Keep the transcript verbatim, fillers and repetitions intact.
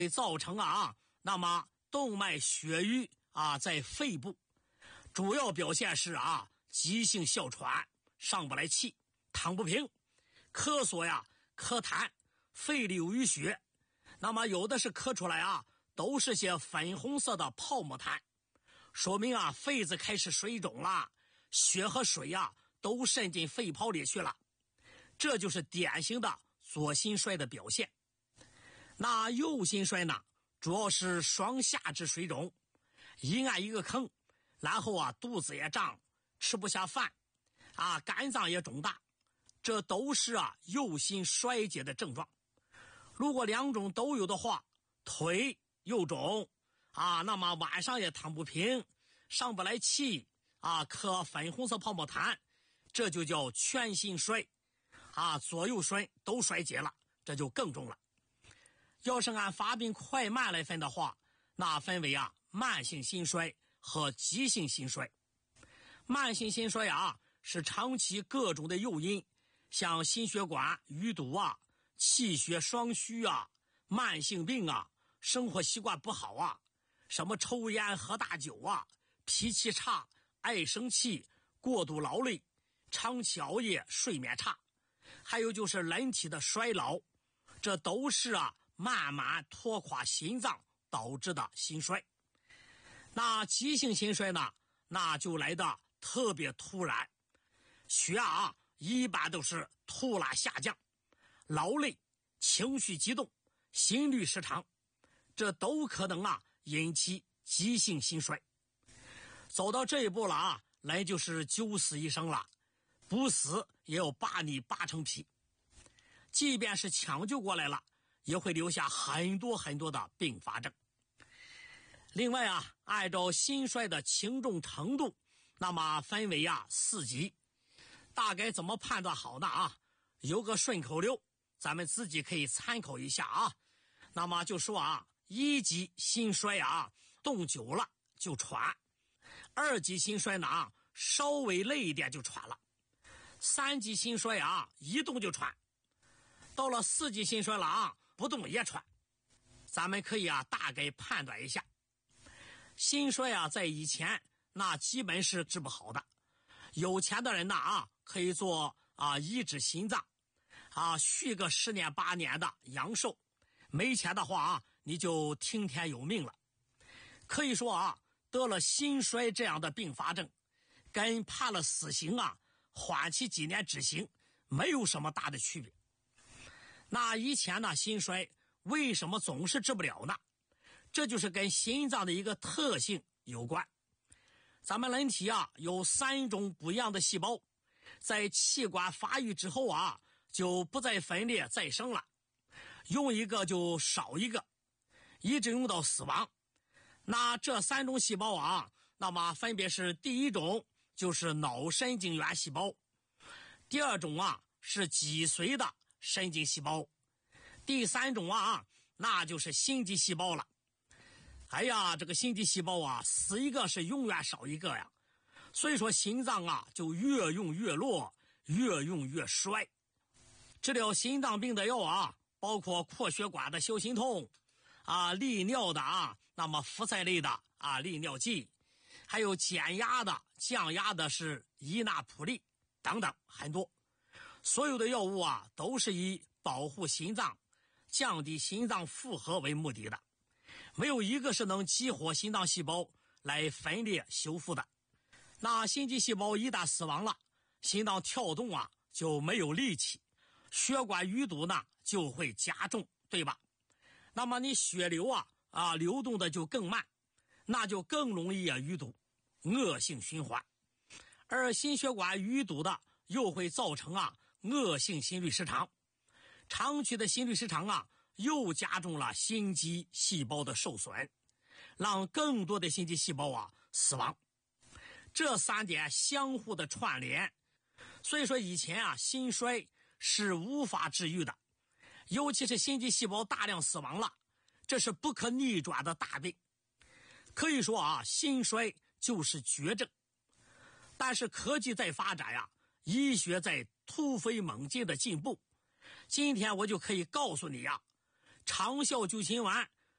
会造成啊，那么动脉血瘀啊在肺部，主要表现是啊急性哮喘，上不来气，躺不平，咳嗽呀，咳痰，肺里有淤血，那么有的是咳出来啊，都是些粉红色的泡沫痰，说明啊肺子开始水肿了，血和水啊都渗进肺泡里去了，这就是典型的左心衰的表现。那右心衰呢，主要是双下肢水肿，一按一个坑，然后啊肚子也胀，吃不下饭啊，肝脏也肿大，这都是啊右心衰竭的症状。如果两种都有的话，腿又肿啊，那么晚上也躺不平，上不来气啊，咳粉红色泡沫痰，这就叫全心衰啊，左右衰都衰竭了，这就更重了。要是按发病快慢来分的话，那分为啊慢性心衰和急性心衰。慢性心衰啊是长期各种的诱因，像心血管淤堵啊、气血双虚啊、慢性病啊、生活习惯不好啊，什么抽烟喝大酒啊、脾气差、爱生气、过度劳累、长期熬夜、睡眠差，还有就是人体的衰老，这都是啊慢慢拖垮心脏导致的心衰。那急性心衰呢，那就来的特别突然，血压啊一般都是突然下降，劳累、情绪激动、心律失常，这都可能啊引起急性心衰。走到这一步了啊，人就是九死一生了，不死也要八泥八成皮。即便是抢救过来了，也会留下很多很多的并发症。另外啊，按照心衰的轻重程度，那么分为啊四级。大概怎么判断好呢啊？有个顺口溜，咱们自己可以参考一下啊。那么就说啊，一级心衰啊，动久了就喘；二级心衰呢啊，稍微累一点就喘了；三级心衰啊，一动就喘；到了四级心衰了啊，不动也喘。咱们可以啊大概判断一下。心衰啊，在以前那基本是治不好的。有钱的人呢啊，可以做啊移植心脏啊，续个十年八年的阳寿。没钱的话啊，你就听天由命了。可以说啊，得了心衰这样的并发症，跟判了死刑啊，缓期几年执行没有什么大的区别。那以前呢，心衰为什么总是治不了呢？这就是跟心脏的一个特性有关。咱们人体啊有三种不一样的细胞，在器官发育之后啊，就不再分裂再生了，用一个就少一个，一直用到死亡。那这三种细胞啊，那么分别是第一种就是脑神经元细胞，第二种啊是脊髓的神经细胞，第三种啊那就是心肌细胞了。哎呀，这个心肌细胞啊，死一个是永远少一个呀。所以说心脏啊，就越用越弱，越用越衰。治疗心脏病的药啊，包括扩血管的消心痛啊，利尿的啊，那么呋塞类的啊利尿剂，还有减压的、降压的是依那普利等等很多。所有的药物啊，都是以保护心脏、降低心脏负荷为目的的。没有一个是能激活心脏细胞来分裂修复的。那心肌细胞一旦死亡了，心脏跳动啊就没有力气，血管淤堵呢就会加重，对吧？那么你血流啊啊流动的就更慢，那就更容易啊淤堵，恶性循环。而心血管淤堵的又会造成啊恶性心律失常，长期的心律失常啊又加重了心肌细胞的受损，让更多的心肌细胞啊死亡。这三点相互的串联，所以说以前啊心衰是无法治愈的，尤其是心肌细胞大量死亡了，这是不可逆转的大病。可以说啊，心衰就是绝症。但是科技在发展呀、啊，医学在突飞猛进的进步。今天我就可以告诉你呀、啊，长效救心丸